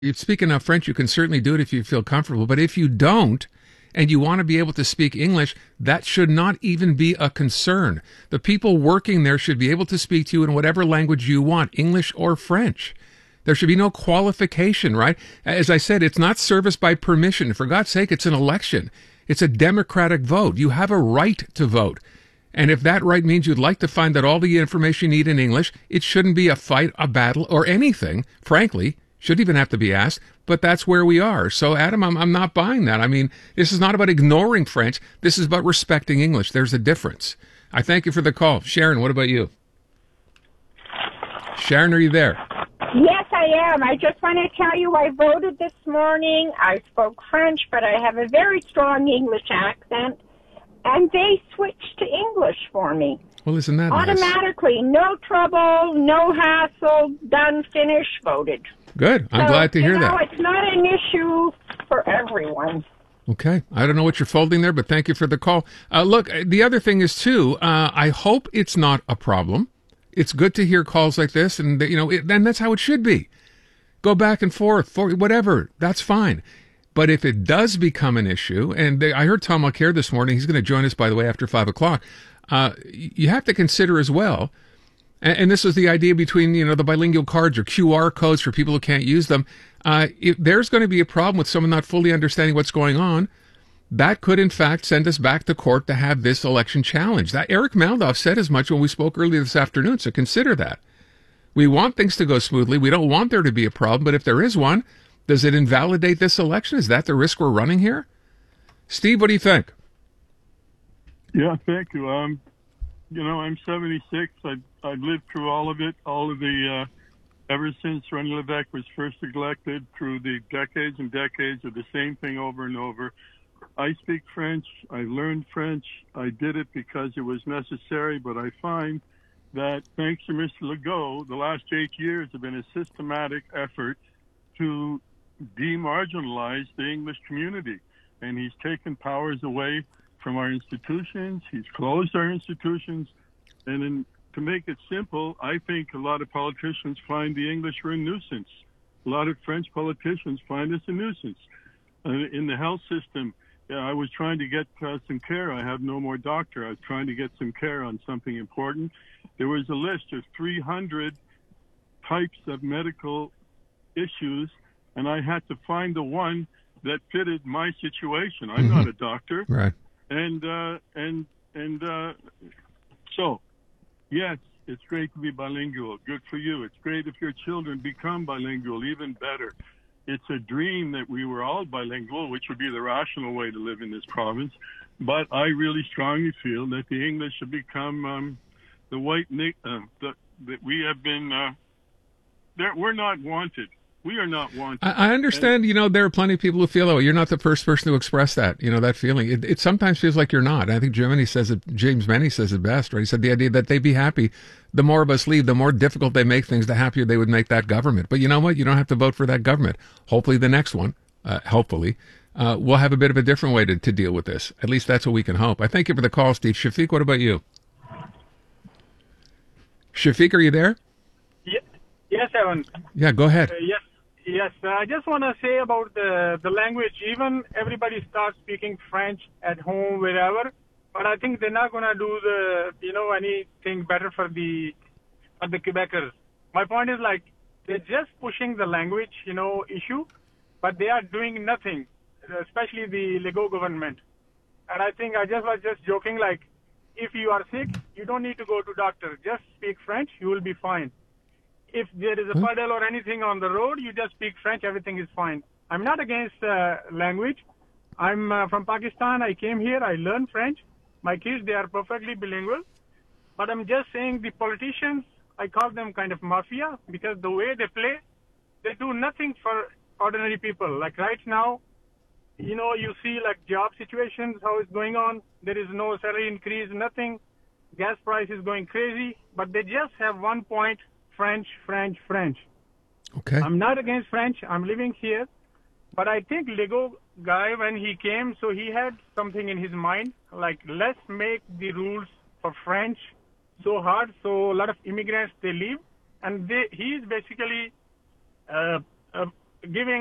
You speak enough French, you can certainly do it if you feel comfortable. But if you don't, and you want to be able to speak English, that should not even be a concern. The people working there should be able to speak to you in whatever language you want, English or French. There should be no qualification, right? As I said, it's not service by permission. For God's sake, it's an election. It's a democratic vote. You have a right to vote. And if that right means you'd like to find out all the information you need in English, it shouldn't be a fight, a battle, or anything, frankly. Shouldn't even have to be asked, but that's where we are. So, Adam, I'm not buying that. I mean, this is not about ignoring French. This is about respecting English. There's a difference. I thank you for the call. Sharon, what about you? Sharon, are you there? Yes, I am. I just want to tell you I voted this morning. I spoke French, but I have a very strong English accent, and they switched to English for me. Well, isn't that automatically? Nice? No trouble, no hassle, done, finished, voted. Good. I'm glad to hear that. It's not an issue for everyone. Okay. I don't know what you're folding there, but thank you for the call. Look, the other thing is, too, I hope it's not a problem. It's good to hear calls like this, and, and that's how it should be. Go back and forth, whatever. That's fine. But if it does become an issue, and I heard Tom Mulcair this morning, he's going to join us, by the way, after 5 o'clock, you have to consider as well, and this was the idea between, the bilingual cards or QR codes for people who can't use them. If there's going to be a problem with someone not fully understanding what's going on, that could, in fact, send us back to court to have this election challenged. That Eric Maldoff said as much when we spoke earlier this afternoon, so consider that. We want things to go smoothly. We don't want there to be a problem, but if there is one, does it invalidate this election? Is that the risk we're running here? Steve, what do you think? Yeah, thank you. I'm 76. I've lived through all of it, ever since René Lévesque was first elected, through the decades and decades of the same thing over and over. I speak French. I learned French. I did it because it was necessary, but I find that thanks to Mr. Legault, the last 8 years have been a systematic effort to demarginalize the English community. And he's taken powers away from our institutions. He's closed our institutions. And to make it simple, I think a lot of politicians find the English are a nuisance. A lot of French politicians find us a nuisance. In the health system, I was trying to get some care. I have no more doctor. I was trying to get some care on something important. There was a list of 300 types of medical issues, and I had to find the one that fitted my situation. I'm not a doctor. Right. So, yes, it's great to be bilingual. Good for you. It's great if your children become bilingual, even better. It's a dream that we were all bilingual, which would be the rational way to live in this province. But I really strongly feel that the English should become that we have been. We're not wanted. We are not wanted. I understand, there are plenty of people who feel that way. You're not the first person to express that, that feeling. It sometimes feels like you're not. I think James Benny says it best, right? He said the idea that they'd be happy. The more of us leave, the more difficult they make things, the happier they would make that government. But you know what? You don't have to vote for that government. Hopefully the next one, we'll have a bit of a different way to deal with this. At least that's what we can hope. I thank you for the call, Steve. Shafiq, what about you? Shafiq, are you there? Yes, Evan. Yeah, go ahead. Yes, I just want to say about the language. Even everybody starts speaking French at home, wherever, but I think they're not going to do anything better for the Quebecers. My point is, they're just pushing the language, issue, but they are doing nothing, especially the Legault government. And I think I was just joking, if you are sick, you don't need to go to doctor. Just speak French, you will be fine. If there is a puddle or anything on the road, you just speak French, everything is fine. I'm not against language. I'm from Pakistan. I came here. I learned French. My kids, they are perfectly bilingual. But I'm just saying the politicians, I call them kind of mafia, because the way they play, they do nothing for ordinary people. Like right now, you see job situations, how it's going on. There is no salary increase, nothing. Gas price is going crazy. But they just have one point, French. Okay. I'm not against French. I'm living here. But I think Legault guy, when he came, so he had something in his mind, let's make the rules for French so hard, so a lot of immigrants, they leave. And he is basically giving